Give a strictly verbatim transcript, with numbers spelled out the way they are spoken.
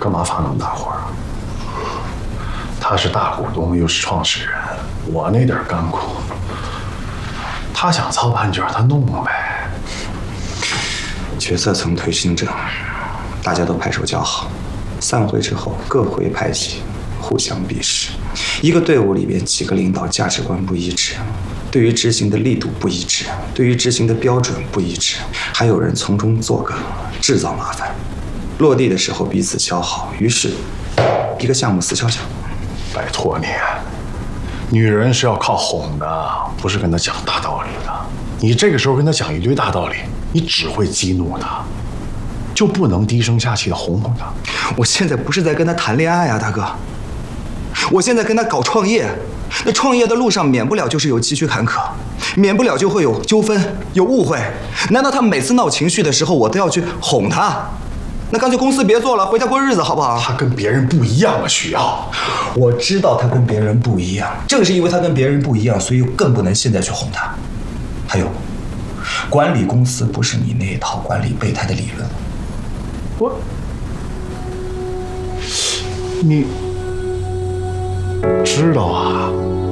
干嘛发那么大火啊？他是大股东，又是创始人，我那点甘苦，他想操盘就让他弄呗。 决策层推新政，大家都拍手叫好。散会之后，各回派系，互相鄙视。一个队伍里边几个领导价值观不一致，对于执行的力度不一致，对于执行的标准不一致，还有人从中作梗，制造麻烦。落地的时候彼此消耗，于是一个项目死翘翘。 拜托你，女人是要靠哄的，不是跟她讲大道理的。你这个时候跟她讲一堆大道理，你只会激怒她，就不能低声下气的哄哄她。 我现在不是在跟她谈恋爱啊，大哥，我现在跟她搞创业。那创业的路上免不了就是有崎岖坎坷，免不了就会有纠纷、有误会。难道他每次闹情绪的时候，我都要去哄他？那干脆公司别做了，回家过日子好不好？ 他跟别人不一样啊，许耀。 我知道他跟别人不一样，正是因为他跟别人不一样，所以更不能现在去哄他。还有，管理公司不是你那一套管理备胎的理论。 我，你知道啊？